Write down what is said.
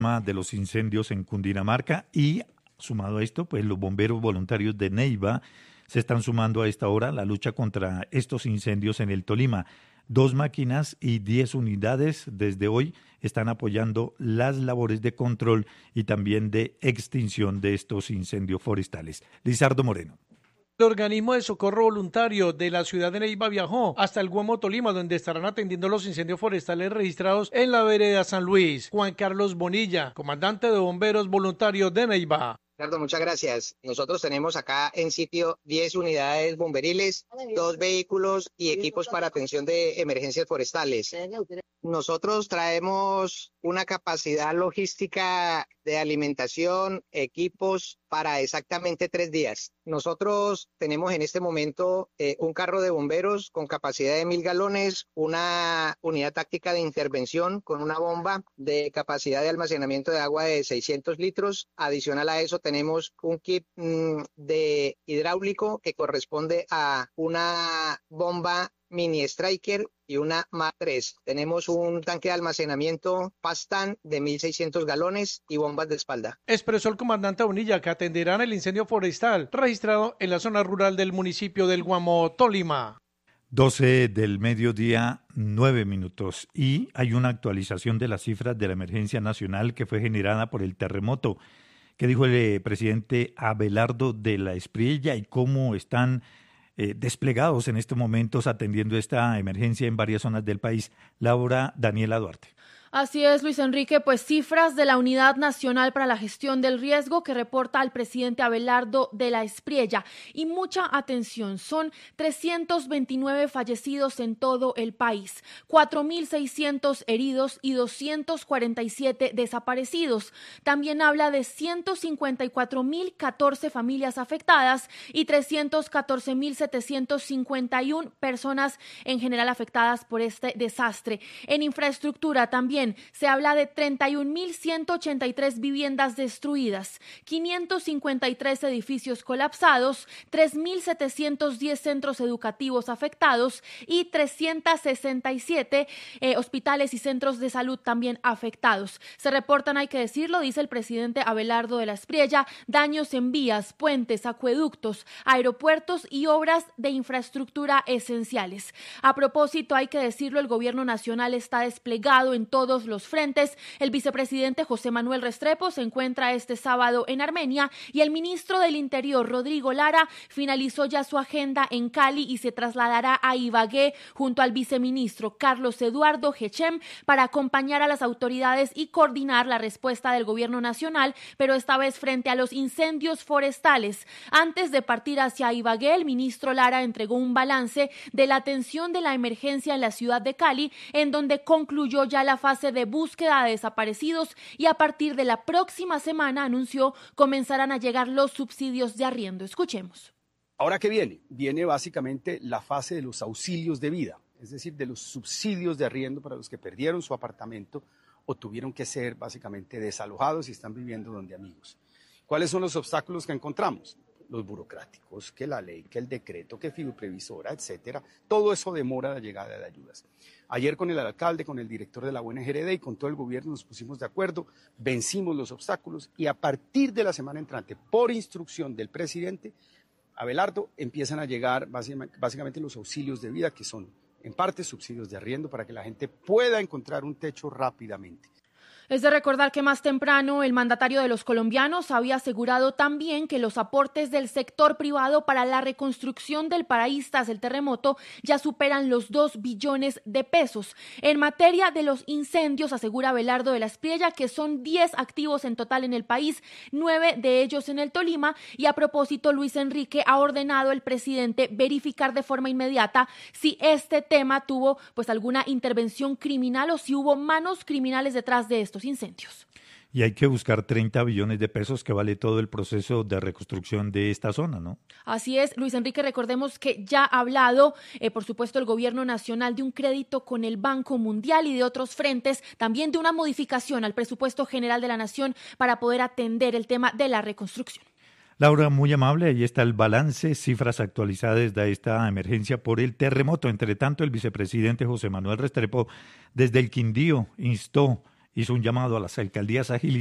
de los incendios en Cundinamarca y sumado a esto, pues los bomberos voluntarios de Neiva se están sumando a esta hora a la lucha contra estos incendios en el Tolima. 2 máquinas y 10 unidades desde hoy están apoyando las labores de control y también de extinción de estos incendios forestales. Lizardo Moreno. El organismo de socorro voluntario de la ciudad de Neiva viajó hasta el Guamo, Tolima, donde estarán atendiendo los incendios forestales registrados en la vereda San Luis. Juan Carlos Bonilla, comandante de bomberos voluntarios de Neiva. Ricardo, muchas gracias. Nosotros tenemos acá en sitio 10 unidades bomberiles, 2 vehículos y equipos para atención de emergencias forestales. Nosotros traemos una capacidad logística de alimentación, equipos para exactamente 3 días. Nosotros tenemos en este momento un carro de bomberos con capacidad de 1.000 galones, una unidad táctica de intervención con una bomba de capacidad de almacenamiento de agua de 600 litros. Adicional a eso tenemos un kit de hidráulico que corresponde a una bomba Mini Striker y una MAC 3. Tenemos un tanque de almacenamiento Pastan de 1.600 galones y bombas de espalda. Expresó el comandante Bonilla que atenderán el incendio forestal registrado en la zona rural del municipio del Guamo, Tolima. 12 del mediodía, 9 minutos. Y hay una actualización de las cifras de la emergencia nacional que fue generada por el terremoto. ¿Qué dijo el presidente Abelardo de la Espriella y cómo están desplegados en estos momentos atendiendo esta emergencia en varias zonas del país? Laura Daniela Duarte. Así es, Luis Enrique, pues cifras de la Unidad Nacional para la Gestión del Riesgo que reporta el presidente Abelardo de la Espriella. Y mucha atención, son 329 fallecidos en todo el país, 4.600 heridos y 247 desaparecidos. También habla de 154.014 familias afectadas y 314.751 personas en general afectadas por este desastre. En infraestructura también se habla de 31.183 viviendas destruidas, 553 edificios colapsados, 3.710 centros educativos afectados y 367 hospitales y centros de salud también afectados. Se reportan, hay que decirlo, dice el presidente Abelardo de la Espriella, daños en vías, puentes, acueductos, aeropuertos y obras de infraestructura esenciales. A propósito, hay que decirlo, el gobierno nacional está desplegado en todos los frentes. El vicepresidente José Manuel Restrepo se encuentra este sábado en Armenia y el ministro del Interior, Rodrigo Lara, finalizó ya su agenda en Cali y se trasladará a Ibagué junto al viceministro Carlos Eduardo Hechem para acompañar a las autoridades y coordinar la respuesta del gobierno nacional, pero esta vez frente a los incendios forestales. Antes de partir hacia Ibagué, el ministro Lara entregó un balance de la atención de la emergencia en la ciudad de Cali, en donde concluyó ya la fase de búsqueda de desaparecidos y a partir de la próxima semana, anunció, comenzarán a llegar los subsidios de arriendo. Escuchemos. ¿Ahora qué viene? Viene básicamente la fase de los auxilios de vida, es decir, de los subsidios de arriendo para los que perdieron su apartamento o tuvieron que ser básicamente desalojados y están viviendo donde amigos. ¿Cuáles son los obstáculos que encontramos? Los burocráticos, que la ley, que el decreto, que fiduprevisora, etcétera. Todo eso demora la llegada de ayudas. Ayer con el alcalde, con el director de la UNGRD y con todo el gobierno nos pusimos de acuerdo, vencimos los obstáculos y a partir de la semana entrante, por instrucción del presidente Abelardo, empiezan a llegar básicamente los auxilios de vida, que son en parte subsidios de arriendo para que la gente pueda encontrar un techo rápidamente. Es de recordar que más temprano el mandatario de los colombianos había asegurado también que los aportes del sector privado para la reconstrucción del país tras el terremoto ya superan los 2 billones de pesos. En materia de los incendios, asegura Abelardo de la Espriella que son 10 activos en total en el país, 9 de ellos en el Tolima, y a propósito, Luis Enrique, ha ordenado el presidente verificar de forma inmediata si este tema tuvo pues alguna intervención criminal o si hubo manos criminales detrás de estos incendios. Y hay que buscar 30 billones de pesos que vale todo el proceso de reconstrucción de esta zona, ¿no? Así es, Luis Enrique, recordemos que ya ha hablado, por supuesto, el gobierno nacional de un crédito con el Banco Mundial y de otros frentes, también de una modificación al presupuesto general de la Nación para poder atender el tema de la reconstrucción. Laura, muy amable, ahí está el balance, cifras actualizadas de esta emergencia por el terremoto. Entre tanto, el vicepresidente José Manuel Restrepo, desde el Quindío, instó hizo un llamado a las alcaldías a agilizar